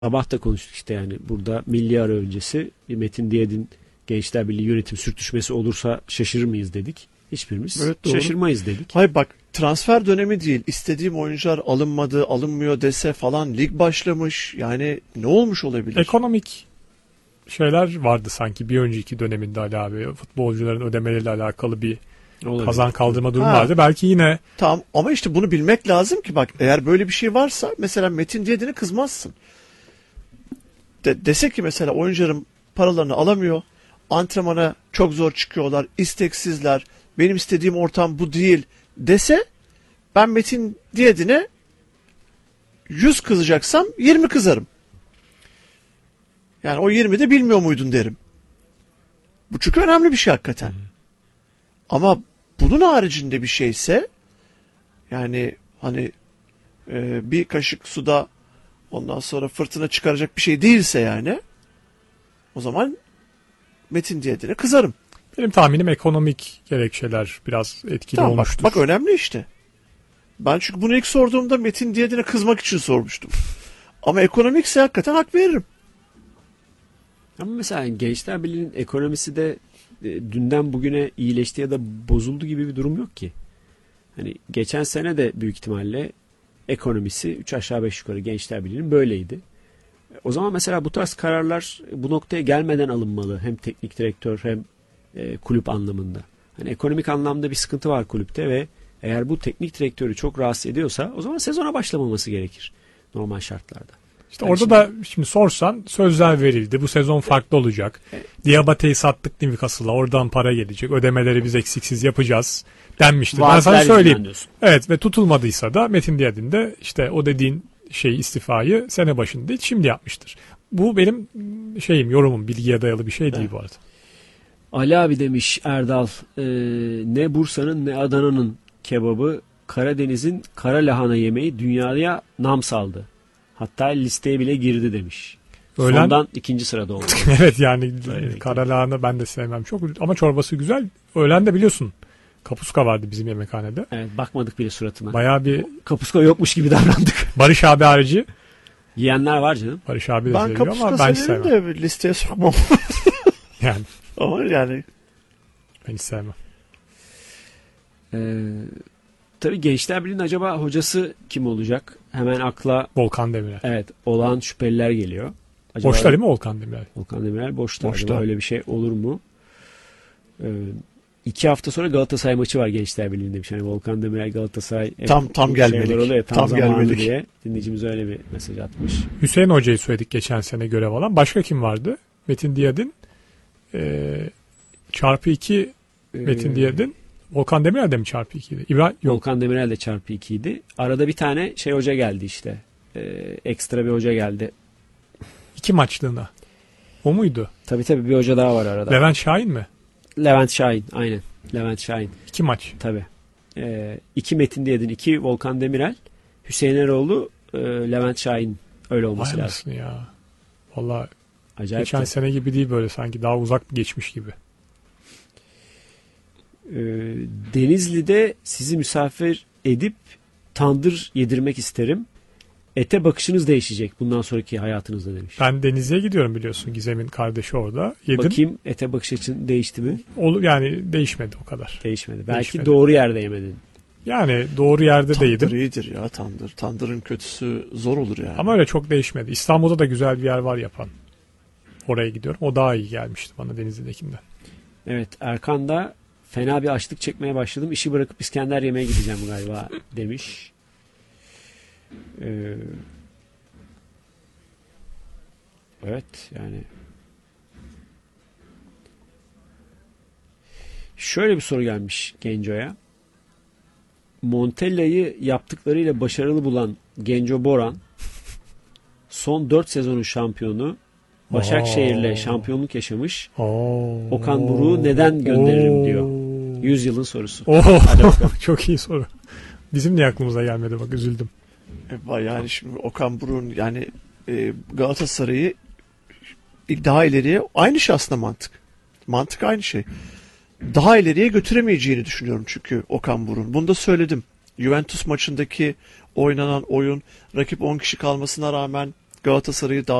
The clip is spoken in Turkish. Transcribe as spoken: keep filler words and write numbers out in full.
Sabah da konuştuk işte, yani burada milli ara öncesi Metin Diyadin Gençler Birliği yönetim sürtüşmesi olursa şaşırır mıyız dedik. Hiçbirimiz evet, şaşırmayız dedik. Hayır bak, transfer dönemi değil, istediğim oyuncular alınmadı, alınmıyor dese falan, lig başlamış, yani ne olmuş olabilir? Ekonomik şeyler vardı sanki bir önceki döneminde Ali abi, futbolcuların ödemeleriyle alakalı bir olabilir. Kazan kaldırma durumu ha. vardı. Belki yine. Tamam ama işte bunu bilmek lazım ki bak, eğer böyle bir şey varsa mesela Metin Diyadin'e kızmazsın. De, dese ki mesela oyuncularım paralarını alamıyor, antrenmana çok zor çıkıyorlar, isteksizler, benim istediğim ortam bu değil dese, ben Metin Diyadin'e yüz kızacaksam yirmi kızarım. Yani o yirmi de bilmiyor muydun derim. Bu çünkü önemli bir şey hakikaten. Hmm. Ama bunun haricinde bir şeyse, yani hani e, bir kaşık suda ondan sonra fırtına çıkaracak bir şey değilse yani, o zaman Metin Diyadin'e kızarım. Benim tahminim ekonomik gerekçeler biraz etkili tamam, olmuştur. Bak, bak önemli işte. Ben çünkü bunu ilk sorduğumda Metin Diyadin'e kızmak için sormuştum. Ama ekonomikse hakikaten hak veririm. Ama mesela Gençler Birliği'nin ekonomisi de e, dünden bugüne iyileşti ya da bozuldu gibi bir durum yok ki. Hani geçen sene de büyük ihtimalle ekonomisi üç aşağı beş yukarı Gençler Birliği'nin böyleydi. O zaman mesela bu tarz kararlar bu noktaya gelmeden alınmalı. Hem teknik direktör hem e, kulüp anlamında. Hani ekonomik anlamda bir sıkıntı var kulüpte ve eğer bu teknik direktörü çok rahatsız ediyorsa o zaman sezona başlamaması gerekir normal şartlarda. İşte yani orada şimdi, da şimdi sorsan sözler verildi. Bu sezon farklı olacak. Evet. Diabate'yi sattık Newcastle'a. Oradan para gelecek. Ödemeleri biz eksiksiz yapacağız denmişti. Ben sana söyleyeyim. Evet, ve tutulmadıysa da Metin Diyadin de işte o dediğin şey istifayı sene başında değil şimdi yapmıştır. Bu benim şeyim, yorumum, bilgiye dayalı bir şey evet. değil bu arada. Ali abi demiş Erdal, e, ne Bursa'nın ne Adana'nın kebabı, Karadeniz'in kara lahana yemeği dünyaya nam saldı. Hatta listeye bile girdi demiş. Öğlen... Sondan ikinci sırada oldu. Evet yani kara lahana ben de sevmem çok ama çorbası güzel. Öğlen de biliyorsun kapuska vardı bizim yemekhanede. Evet, bakmadık bile suratına. Bayağı bir kapuska yokmuş gibi davrandık. Barış abi harici. Yiyenler var canım. Barış abi de seviyor ama ben hiç sevmem. Ben kapuska severim de listeye sokmam. Yani. Ama yani. Ben hiç sevmem. Ee, tabii Gençler Birliği'nin acaba hocası kim olacak? Hemen akla Volkan Demirel. Evet, olağan şüpheliler geliyor. Acaba boşta değil mi Volkan Demirel? Volkan Demirel boşta. boşta. Acaba öyle bir şey olur mu? Ee, iki hafta sonra Galatasaray maçı var Gençler Birliği'nde demiş. Yani Volkan Demirel Galatasaray tam tam gelmelik. Oluyor, tam, tam zamanı gelmelik. diye dinleyicimiz öyle bir mesaj atmış. Hüseyin Hoca'yı söyledik geçen sene görev alan. Başka kim vardı? Metin Diyadin. Ee, çarpı iki Metin ee, Diyadin. Volkan Demirel de mi çarpı ikiydi? İbrahim, yok. Volkan Demirel de çarpı ikiydi. Arada bir tane şey hoca geldi işte. Ee, ekstra bir hoca geldi. İki maçlığına. O muydu? Tabii tabii bir hoca daha var arada. Levent Şahin mi? Levent Şahin aynen. Levent Şahin. İki maç. Tabii. Ee, iki Metin Diyadin, iki Volkan Demirel, Hüseyin Eroğlu, e, Levent Şahin, öyle olması Vay lazım. Ya. Vallahi acayip geçen de. Sene gibi değil, böyle sanki daha uzak bir geçmiş gibi. Ee, Denizli'de sizi misafir edip tandır yedirmek isterim. Ete bakışınız değişecek bundan sonraki hayatınızda demiş. Ben Denizli'ye gidiyorum biliyorsun. Gizem'in kardeşi orada. Yedim. Bakayım ete bakış açın değişti mi? Olur, yani değişmedi o kadar. Değişmedi. Belki değişmedi. Doğru yerde yemedin. Yani doğru yerde tandır değildim. Tandır iyidir ya tandır. Tandırın kötüsü zor olur yani. Ama öyle çok değişmedi. İstanbul'da da güzel bir yer var yapan. Oraya gidiyorum. O daha iyi gelmişti bana Denizli'dekinden. Evet, Erkan da fena bir açlık çekmeye başladım. İşi bırakıp İskender yemeye gideceğim galiba demiş. Ee, evet yani şöyle bir soru gelmiş Genco'ya. Montella'yı yaptıklarıyla başarılı bulan Genco Boran son dört sezonun şampiyonu, Başakşehir'le şampiyonluk yaşamış. Oo. Okan Buruk'u neden gönderirim diyor. Yüzyılın sorusu. Hadi bakalım. Çok iyi soru. Bizim niye aklımıza gelmedi, bak üzüldüm. Yani şimdi Okan Buruk'un yani e, Galatasaray'ı daha ileriye, aynı şey aslında mantık. Mantık aynı şey. Daha ileriye götüremeyeceğini düşünüyorum çünkü Okan Buruk'un. Bunu da söyledim. Juventus maçındaki oynanan oyun, rakip on kişi kalmasına rağmen Galatasaray'ı daha